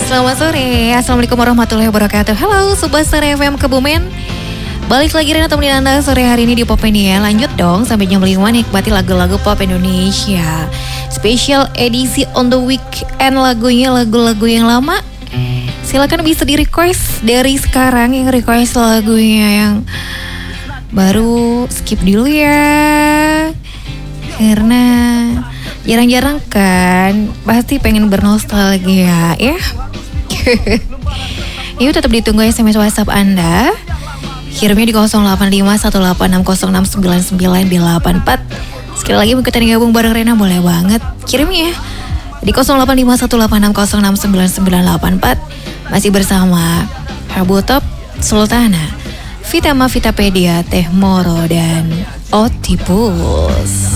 Selamat sore, Assalamualaikum warahmatullahi wabarakatuh. Halo Sobat Star FM Kebumen. Balik lagi Rena temenin Anda sore hari ini di Popmania. Lanjut dong sampai jam 5 nikmati lagu-lagu pop Indonesia. Special edisi on the weekend, lagunya lagu-lagu yang lama. Silakan bisa di request dari sekarang, yang request lagunya yang baru skip dulu ya. Karena jarang-jarang kan pasti pengen bernostalgia ya. Yuk tetap ditunggu SMS WhatsApp Anda. Kirimnya di 085186069984. Sekali lagi ikutan gabung bareng Rena boleh banget. Kirimnya di 085186069984. Masih bersama Herbutop, Sultana, Vitapedia, Teh Moro dan Otipus.